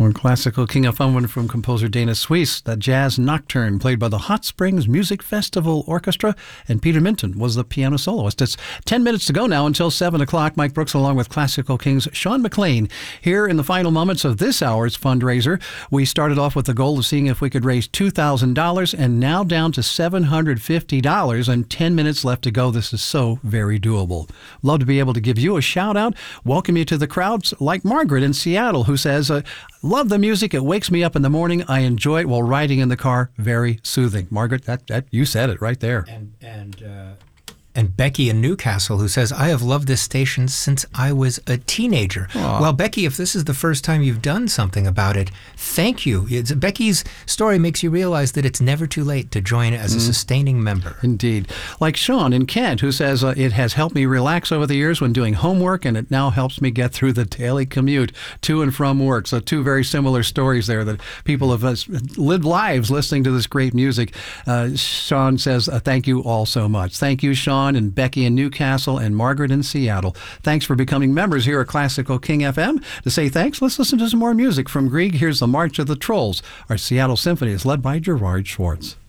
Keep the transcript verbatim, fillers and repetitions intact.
on Classical King of Fun, one from composer Dana Suisse, that jazz nocturne played by the Hot Springs Music Festival Orchestra, and Peter Minton was the piano soloist. It's ten minutes to go now until seven o'clock. Mike Brooks along with Classical King's Sean McLean. Here in the final moments of this hour's fundraiser, we started off with the goal of seeing if we could raise two thousand dollars, and now down to seven hundred fifty dollars and ten minutes left to go. This is so very doable. Love to be able to give you a shout out, welcome you to the crowds like Margaret in Seattle, who says, uh, love the music. It wakes me up in the morning. I enjoy it while riding in the car. Very soothing. Margaret, that, that you said it right there. And and uh, and Becky in Newcastle, who says, I have loved this station since I was a teenager. Aww. Well, Becky, if this is the first time you've done something about it, thank you. It's, Becky's story makes you realize that it's never too late to join as a mm. sustaining member. Indeed. Like Sean in Kent, who says, uh, it has helped me relax over the years when doing homework, and it now helps me get through the daily commute to and from work. So two very similar stories there that people have uh, lived lives listening to this great music. Uh, Sean says, uh, thank you all so much. Thank you, Sean, and Becky in Newcastle, and Margaret in Seattle. Thanks for becoming members here at Classical King F M. To say thanks, let's listen to some more music from Grieg. Here's the March of the Trolls. Our Seattle Symphony is led by Gerard Schwartz.